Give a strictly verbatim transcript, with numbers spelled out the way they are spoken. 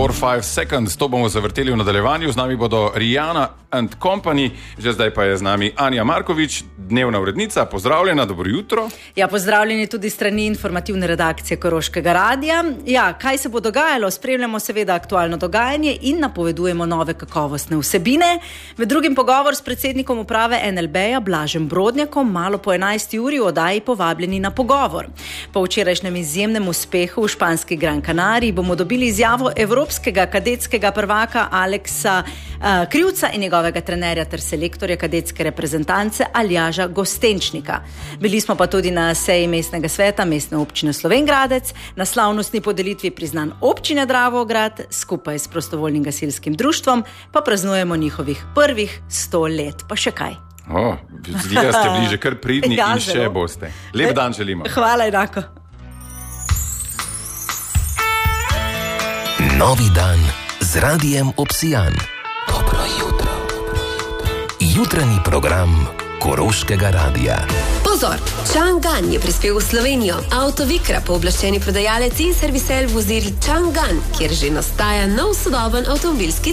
four five seconds, to bomo zavrteli v nadaljevanju. Z nami bodo Rihanna and Company, že zdaj pa je z nami Anja Markovič, dnevna urednica. Pozdravljena, dobro jutro. Ja, pozdravljeni tudi strani informativne redakcije Koroškega radija. Ja, kaj se bo dogajalo? Spremljamo seveda aktualno dogajanje in napovedujemo nove kakovostne vsebine. Med drugim pogovor s predsednikom uprave N L B-ja Blažem Brodnjakom, malo po enajsti uri v oddaji Povabljeni na pogovor. Po včerajšnjem izjemnem uspehu v španski Gran Canarii bomo dobili izjavo evropskega kadetskega prvaka Aleksa uh, Krivca in njegovega trenerja ter selektorja kadetske reprezentance Aljaža Gostenčnika. Bili smo pa tudi na seji mestnega sveta Mestne občine Slovenj Gradec, na slavnostni podelitvi priznan občine Dravograd, skupaj s prostovoljnim gasilskim društvom pa praznujemo njihovih prvih sto let. Pa še kaj? O, zdi ste bili že kar pridni Ja, in še zelo. boste. Lep dan želimo. Hvala enako. Novi dan z Radijem Obsijan. Dobro jutro. Jutranji program Koroškega radija. Pozor! Chang'an je prispel v Slovenijo. Avtovikra, pooblaščeni prodajalec in servisel vozil Chang'an, kjer že nastaja nov sodoben avtomobilski